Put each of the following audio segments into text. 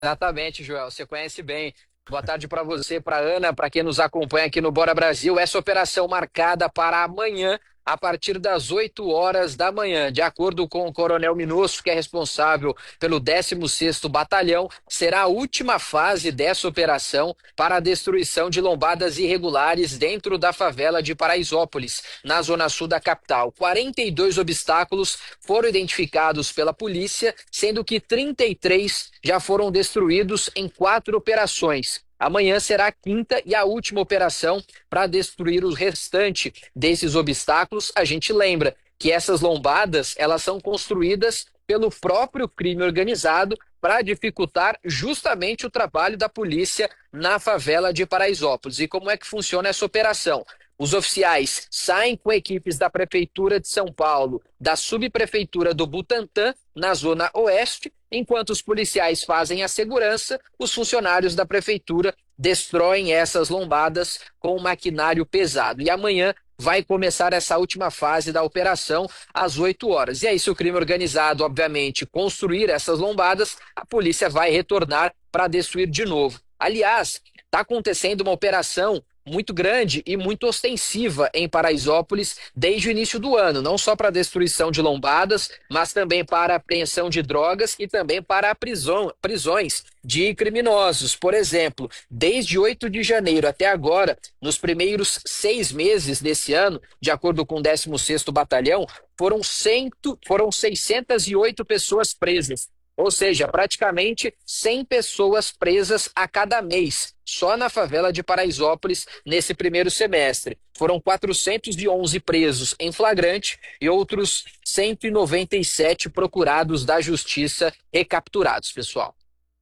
Exatamente, Joel. Você conhece bem. Boa tarde para você, para Ana, para quem nos acompanha aqui no Bora Brasil. Essa operação marcada para amanhã, a partir das 8 horas da manhã. De acordo com o Coronel Minosso, que é responsável pelo 16º Batalhão, será a última fase dessa operação para a destruição de lombadas irregulares dentro da favela de Paraisópolis, na zona sul da capital. 42 obstáculos foram identificados pela polícia, sendo que 33 já foram destruídos em 4 operações. Amanhã será a quinta e a última operação para destruir o restante desses obstáculos. A gente lembra que essas lombadas, elas são construídas pelo próprio crime organizado para dificultar justamente o trabalho da polícia na favela de Paraisópolis. E como é que funciona essa operação? Os oficiais saem com equipes da Prefeitura de São Paulo, da Subprefeitura do Butantã, na Zona Oeste, enquanto os policiais fazem a segurança, os funcionários da Prefeitura destroem essas lombadas com maquinário pesado. E amanhã vai começar essa última fase da operação às 8 horas. E aí, se o crime organizado, obviamente, construir essas lombadas, a polícia vai retornar para destruir de novo. Aliás, está acontecendo uma operação muito grande e muito ostensiva em Paraisópolis desde o início do ano, não só para a destruição de lombadas, mas também para a apreensão de drogas e também para a prisões de criminosos. Por exemplo, desde 8 de janeiro até agora, nos primeiros 6 meses desse ano, de acordo com o 16º Batalhão, foram 608 pessoas presas. Ou seja, praticamente 100 pessoas presas a cada mês, só na favela de Paraisópolis nesse primeiro semestre. Foram 411 presos em flagrante e outros 197 procurados da justiça recapturados, pessoal.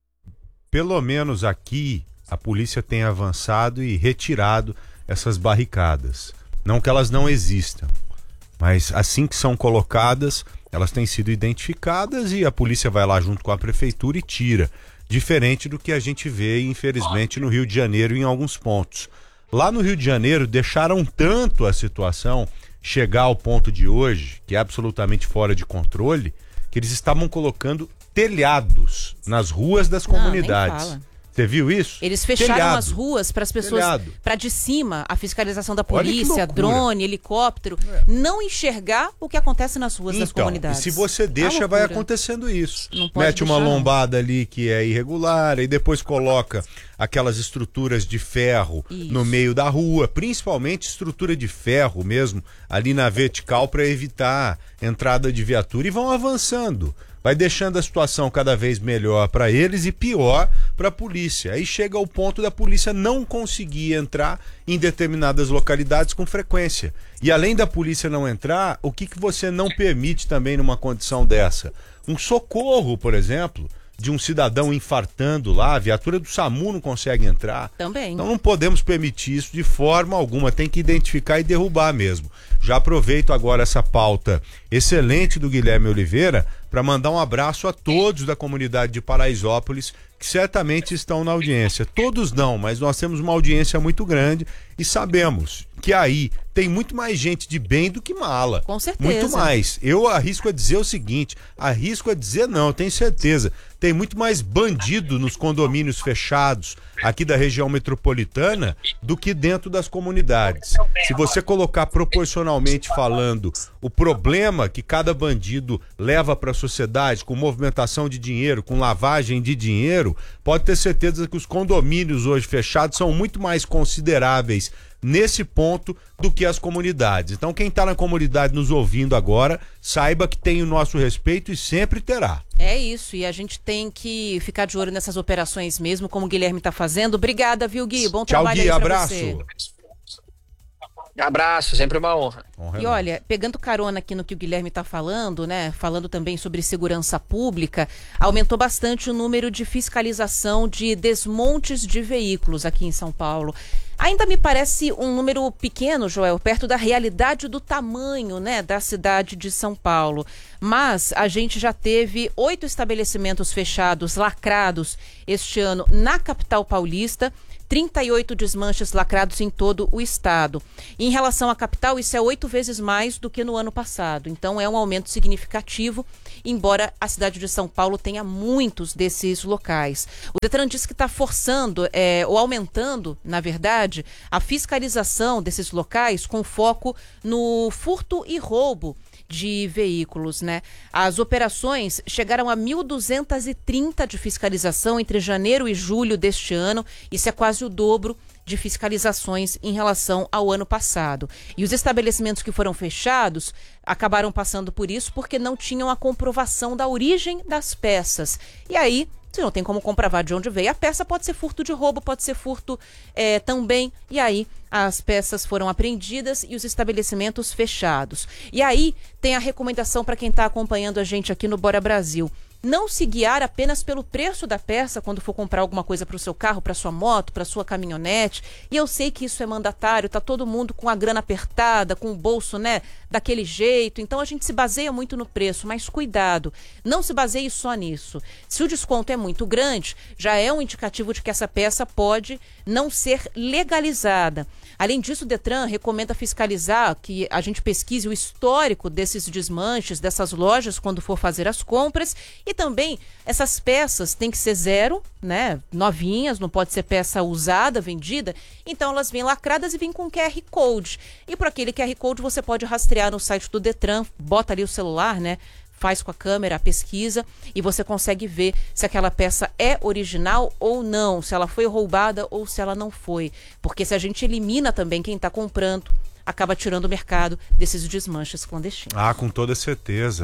Pelo menos aqui a polícia tem avançado e retirado essas barricadas. Não que elas não existam, mas assim que são colocadas, elas têm sido identificadas e a polícia vai lá junto com a prefeitura e tira. Diferente do que a gente vê, infelizmente, no Rio de Janeiro em alguns pontos. Lá no Rio de Janeiro deixaram tanto a situação chegar ao ponto de hoje, que é absolutamente fora de controle, que eles estavam colocando telhados nas ruas das comunidades. Você viu isso? Eles fecharam as ruas para as pessoas, para de cima, a fiscalização da polícia, drone, helicóptero, não enxergar o que acontece nas ruas das comunidades. E se você deixa, vai acontecendo isso. Mete uma lombada ali que é irregular, e depois coloca aquelas estruturas de ferro no meio da rua, principalmente estrutura de ferro mesmo, ali na vertical para evitar entrada de viatura, e vão avançando. Vai deixando a situação cada vez melhor para eles e pior para a polícia. Aí chega ao ponto da polícia não conseguir entrar em determinadas localidades com frequência. E além da polícia não entrar, o que você não permite também numa condição dessa? Um socorro, por exemplo, de um cidadão infartando lá, a viatura do SAMU não consegue entrar. Também. Então não podemos permitir isso de forma alguma, tem que identificar e derrubar mesmo. Já aproveito agora essa pauta excelente do Guilherme Oliveira para mandar um abraço a todos da comunidade de Paraisópolis que certamente estão na audiência. Todos não, mas nós temos uma audiência muito grande e sabemos que aí tem muito mais gente de bem do que mala. Com certeza. Muito mais. Eu arrisco a dizer o seguinte, arrisco a dizer não, eu tenho certeza. Tem muito mais bandido nos condomínios fechados aqui da região metropolitana do que dentro das comunidades. Se você colocar proporcionalmente falando o problema que cada bandido leva para a sociedade com movimentação de dinheiro, com lavagem de dinheiro, pode ter certeza que os condomínios hoje fechados são muito mais consideráveis nesse ponto do que as comunidades. Então quem está na comunidade nos ouvindo agora, saiba que tem o nosso respeito e sempre terá. É isso, e a gente tem que ficar de olho nessas operações mesmo, como o Guilherme está fazendo. Obrigada, viu, Gui? Bom trabalho. Tchau, Gui, aí pra abraço. você. Abraço, sempre uma honra. E olha, pegando carona aqui no que o Guilherme está falando, né? Falando também sobre segurança pública, aumentou bastante o número de fiscalização de desmontes de veículos aqui em São Paulo. Ainda me parece um número pequeno, Joel, perto da realidade do tamanho, né, da cidade de São Paulo. Mas a gente já teve 8 estabelecimentos fechados, lacrados, este ano na capital paulista. 38 desmanches lacrados em todo o estado. Em relação à capital, isso é 8 vezes mais do que no ano passado. Então, é um aumento significativo, embora a cidade de São Paulo tenha muitos desses locais. O Detran diz que está forçando, ou aumentando, na verdade, a fiscalização desses locais com foco no furto e roubo de veículos, né? As operações chegaram a 1.230 de fiscalização entre janeiro e julho deste ano. Isso é quase o dobro de fiscalizações em relação ao ano passado. E os estabelecimentos que foram fechados acabaram passando por isso porque não tinham a comprovação da origem das peças. E aí, se não tem como comprovar de onde veio a peça, pode ser furto de roubo, pode ser furto também. E aí, as peças foram apreendidas e os estabelecimentos fechados. E aí, tem a recomendação para quem está acompanhando a gente aqui no Bora Brasil. Não se guiar apenas pelo preço da peça quando for comprar alguma coisa para o seu carro, para sua moto, para sua caminhonete. E eu sei que isso é mandatário, tá todo mundo com a grana apertada, com o bolso, né, daquele jeito. Então a gente se baseia muito no preço, mas cuidado, não se baseie só nisso. Se o desconto é muito grande, já é um indicativo de que essa peça pode não ser legalizada. Além disso, o Detran recomenda fiscalizar, que a gente pesquise o histórico desses desmanches, dessas lojas, quando for fazer as compras. E também, essas peças têm que ser zero, né? Novinhas, não pode ser peça usada, vendida. Então, elas vêm lacradas e vêm com QR Code. E por aquele QR Code, você pode rastrear no site do Detran, bota ali o celular, né? Faz com a câmera a pesquisa e você consegue ver se aquela peça é original ou não, se ela foi roubada ou se ela não foi. Porque se a gente elimina também quem está comprando, acaba tirando o mercado desses desmanches clandestinos. Ah, com toda certeza.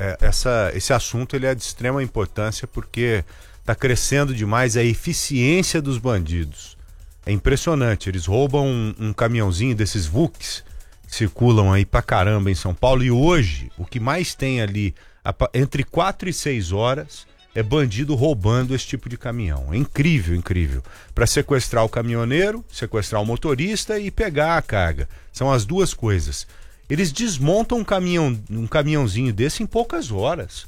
Esse assunto ele é de extrema importância porque está crescendo demais a eficiência dos bandidos. É impressionante, eles roubam um caminhãozinho desses VUCs, circulam aí pra caramba em São Paulo, e hoje o que mais tem ali entre 4 e 6 horas é bandido roubando esse tipo de caminhão. É incrível, incrível. Para sequestrar o caminhoneiro, sequestrar o motorista e pegar a carga. São as duas coisas. Eles desmontam um caminhãozinho desse em poucas horas.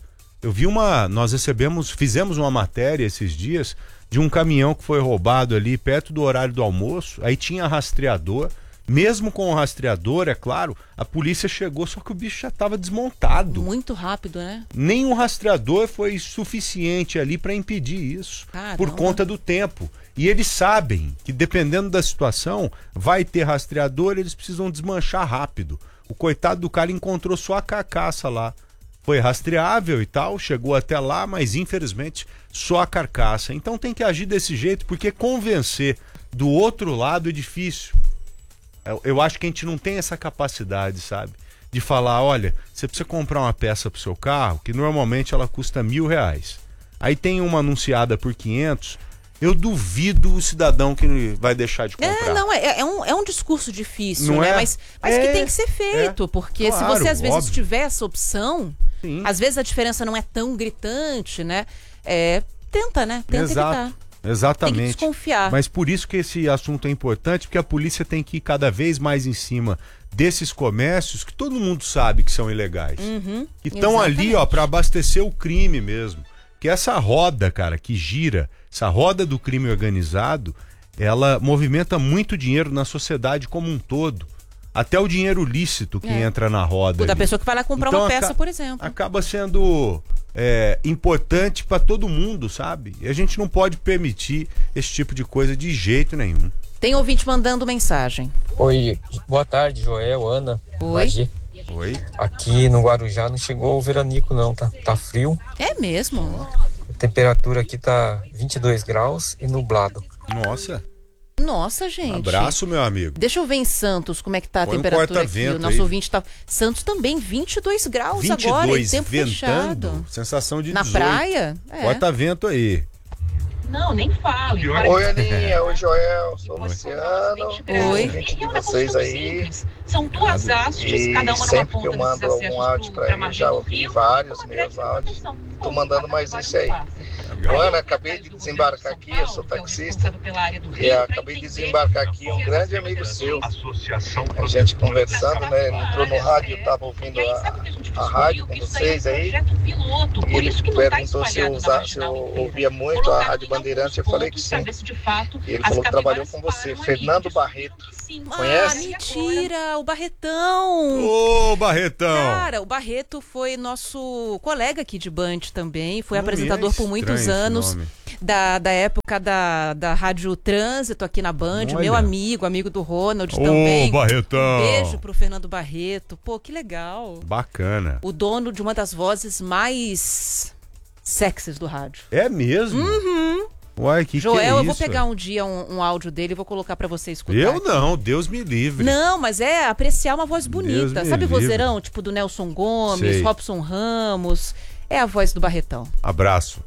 Nós fizemos uma matéria esses dias de um caminhão que foi roubado ali perto do horário do almoço, aí tinha rastreador. Mesmo com o rastreador, é claro, a polícia chegou, só que o bicho já estava desmontado. Muito rápido, né? Nem o rastreador foi suficiente ali para impedir isso. Caramba. Por conta do tempo. E eles sabem que dependendo da situação, vai ter rastreador, eles precisam desmanchar rápido. O coitado do cara encontrou só a carcaça lá. Foi rastreável e tal, chegou até lá, mas infelizmente só a carcaça. Então tem que agir desse jeito, porque convencer do outro lado é difícil. Eu acho que a gente não tem essa capacidade, sabe? De falar, olha, você precisa comprar uma peça pro seu carro, que normalmente ela custa R$1.000. Aí tem uma anunciada por 500, eu duvido o cidadão que vai deixar de comprar. É um discurso difícil, não né? É? Mas que tem que ser feito, porque claro, se você às vezes tiver essa opção, sim, às vezes a diferença não é tão gritante, né? Tenta, né? Tenta evitar. Exatamente. Tem que desconfiar. Mas por isso que esse assunto é importante, porque a polícia tem que ir cada vez mais em cima desses comércios que todo mundo sabe que são ilegais. Que estão ali, ó, para abastecer o crime mesmo. Que essa roda, cara, que gira, essa roda do crime organizado, ela movimenta muito dinheiro na sociedade como um todo. Até o dinheiro lícito que entra na roda. O da pessoa que vai lá comprar uma peça, por exemplo. Acaba sendo importante para todo mundo, sabe? E a gente não pode permitir esse tipo de coisa de jeito nenhum. Tem ouvinte mandando mensagem. Oi, boa tarde, Joel, Ana. Oi. Oi. Aqui no Guarujá não chegou o veranico não, tá frio. É mesmo? A temperatura aqui tá 22 graus e nublado. Nossa, gente. Abraço, meu amigo. Deixa eu ver em Santos como é que tá a temperatura aqui. O nosso ouvinte tá... Santos também, 22 graus 22, agora, e tempo ventando, fechado. Sensação de 18. Na praia? Corta-vento aí. Não, nem fale. Oi, Aninha. Oi, Joel. Sou o Luciano. Oi. De vocês aí. São duas hastes, cada uma sempre que eu mando algum áudio pra ele, já ouvi vários meus áudios. Tô mandando mais esse aí. Ana, acabei de desembarcar aqui, eu sou taxista. E acabei de desembarcar aqui um grande amigo seu. A gente conversando, né? Ele entrou no rádio, eu estava ouvindo a rádio com vocês aí. E ele perguntou se eu ouvia muito a Rádio Bandeirantes. Eu falei que sim. E ele falou que trabalhou com você, Fernando Barreto. Conhece? Mentira, o Barretão. Ô, Barretão. Cara, o Barreto foi nosso colega aqui de Band também, foi apresentador por muitos anos, da época da Rádio Trânsito aqui na Band, meu amigo do Ronald também. Ô, Barretão. Um beijo pro Fernando Barreto. Pô, que legal. Bacana. O dono de uma das vozes mais sexys do rádio. É mesmo? Uhum. Uai, que Joel, é isso? Eu vou pegar um dia um áudio dele e vou colocar pra você escutar. Eu aqui. não, Deus me livre. Não, mas é apreciar uma voz bonita. Sabe livre. vozeirão, tipo do Nelson Gomes, Sei. Robson Ramos? É a voz do Barretão. Abraço.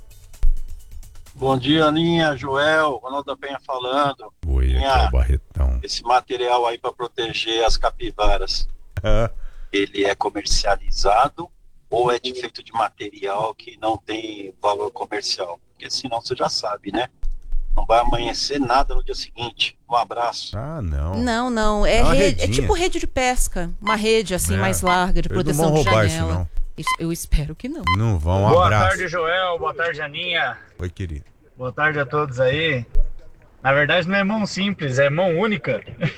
Bom dia, Aninha, Joel, Ronaldo da Penha falando. Oi, aqui é o Barretão. Esse material aí para proteger as capivaras, ele é comercializado ou é feito de material que não tem valor comercial? Porque senão você já sabe, né? Não vai amanhecer nada no dia seguinte. Um abraço. Ah, não. Não. É tipo rede de pesca. Uma rede assim mais larga de proteção de janela. Isso, não. Eu espero que não. Não vão, Boa abraço. tarde, Joel. Boa tarde, Aninha. Oi, querido. Boa tarde a todos aí. Na verdade não é mão simples, é mão única.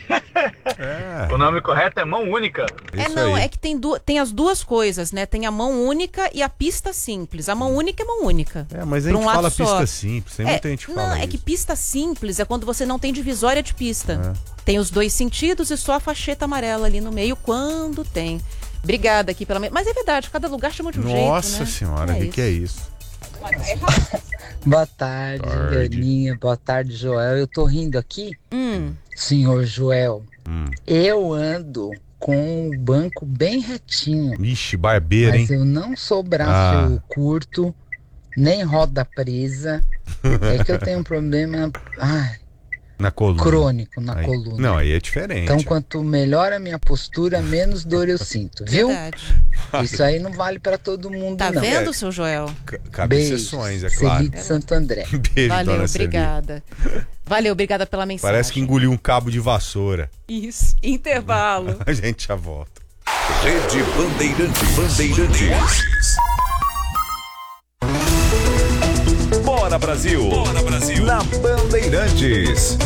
O nome correto é mão única. É que tem as duas coisas, né? Tem a mão única e a pista simples. A mão única é mão única. Mas a gente fala pista simples, tem muita gente fala Não, é que pista simples é quando você não tem divisória de pista. Tem os dois sentidos e só a facheta amarela ali no meio quando tem. Obrigada aqui pela... Mas é verdade, cada lugar chama de um jeito, né? Nossa senhora, o que é isso? Boa tarde, Aninha. Boa tarde, Joel. Eu tô rindo aqui, senhor Joel. Eu ando com o banco bem retinho. Ixi, barbeiro, hein? Mas eu não sou braço curto, nem roda presa. É que eu tenho um problema na coluna. Crônico na coluna. Não, aí é diferente. Então, quanto melhor a minha postura, menos dor eu sinto, viu? Verdade. Isso aí não vale pra todo mundo, tá não. Tá vendo, seu Joel? Cabe exceções, é claro. Celi de Santo André. Beijo, valeu, obrigada. Valeu, obrigada pela mensagem. Parece que engoliu um cabo de vassoura. Isso, intervalo. A gente já volta. Rede Bandeirantes. Bora Brasil! Bora Brasil! Na Bandeirantes.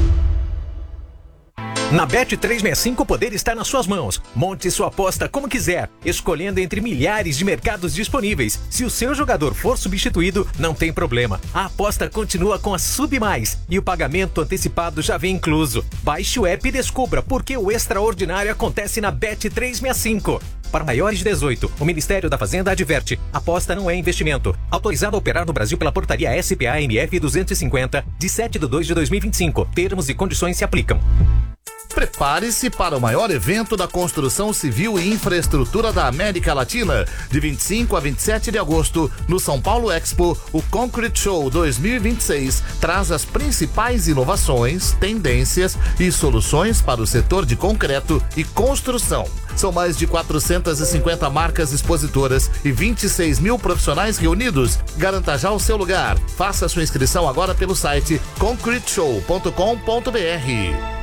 Na Bet365 o poder está nas suas mãos. Monte sua aposta como quiser, escolhendo entre milhares de mercados disponíveis. Se o seu jogador for substituído, não tem problema. A aposta continua com a Sub Mais e o pagamento antecipado já vem incluso. Baixe o app e descubra por que o extraordinário acontece na Bet365. Para maiores de 18, o Ministério da Fazenda adverte: aposta não é investimento. Autorizado a operar no Brasil pela portaria SPA-MF 250, de 7/2/2025. Termos e condições se aplicam. Prepare-se para o maior evento da construção civil e infraestrutura da América Latina. De 25 a 27 de agosto, no São Paulo Expo, o Concrete Show 2026 traz as principais inovações, tendências e soluções para o setor de concreto e construção. São mais de 450 marcas expositoras e 26 mil profissionais reunidos. Garanta já o seu lugar. Faça sua inscrição agora pelo site concreteshow.com.br.